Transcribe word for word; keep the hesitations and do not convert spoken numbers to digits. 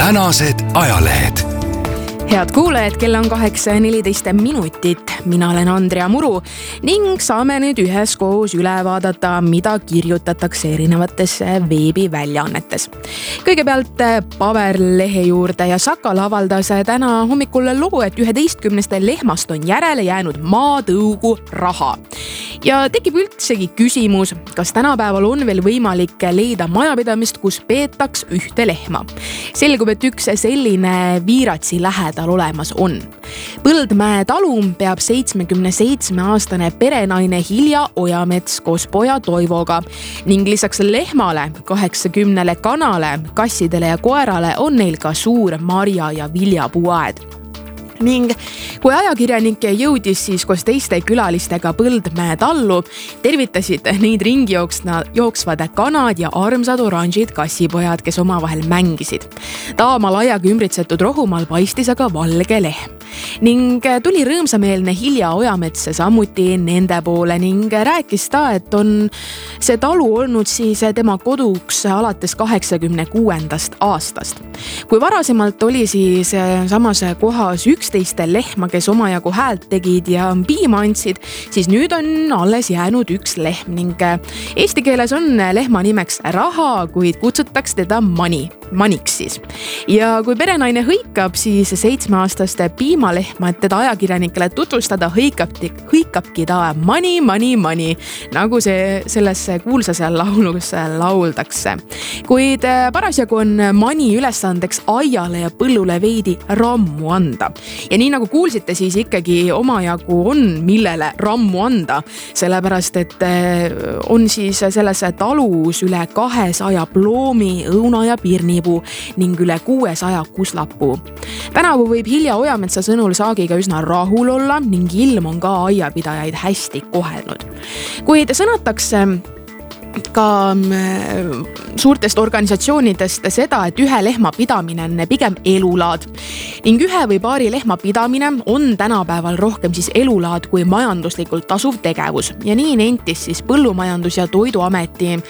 tänased ajalehed. Head kuulajad, kell on kaheksa ja neliteist minutit. Mina olen Andrea Muru ning saame nüüd üheskoos üle vaadata, mida kirjutatakse erinevates veebiväljaannetes. Kõigepealt paberlehe juurde ja Sakal avaldas täna hommikul loo, et üheteistkümnest lehmast on järele jäänud maatõugu raha. Ja tekib üldsegi küsimus, kas tänapäeval on veel võimalik leida majapidamist, kus peetaks ühte lehma. Selgub, et üks selline Viiratsi lähedal olemas on. Põldmäe talu peab seitsmekümne seitsme aastane perenaine Hilja Ojamets koos poja Toivoga ning lisaks lehmale, kaheksakümnele kanale, kassidele ja koerale on neil ka suur marja- ja viljapuuaed. Ning kui ajakirjanik jõudis siis koos teiste külalistega Põldmäe tallu, tervitasid neid ringi jooksvad kanad ja armsad oranžid kassipojad, kes omavahel mängisid. Taamal aiaga ümbritsetud rohumaal paistis aga valge lehm. Ning tuli rõõmsameelne Hilja Ojamets samuti nende poole ning rääkis ta, et on see talu olnud siis tema koduks alates kaheksakümne kuuendast aastast. Kui varasemalt oli siis samas kohas üksteist lehma, kes omajagu häält tegid ja piima andsid, siis nüüd on alles jäänud üks lehm ning eesti keeles on lehma nimeks raha, kuid kutsutaks teda mani, maniks siis. Ja kui perenaine hõikab, siis seitsmeaastaste piimalehma, et teda ajakirjanikele tutvustada, hõikabki, hõikabki ta mani, mani, mani, nagu see selles kuulsas laulus lauldakse. Kuid parasjagu on mani ülesandeks aiale ja põllule veidi rammu anda. Ja nii nagu kuulsite, siis ikkagi omajagu on millele rammu anda, sellepärast et on siis selles talus üle kahesaja ploomi, õuna ja pirnipuu ning üle kuuesaja kuslapuu. Tänavu võib Hilja Ojametsa sõnul saagiga üsna rahul olla ning ilm on ka aiapidajaid hästi kohelnud. Kuid sõnatakse ka suurtest organisatsioonidest seda, et ühe lehma pidamine on pigem elulaad ning ühe või paari lehma pidamine on tänapäeval rohkem siis elulaad kui majanduslikult tasuv tegevus ja nii nentis siis Põllumajandus- ja Toiduameti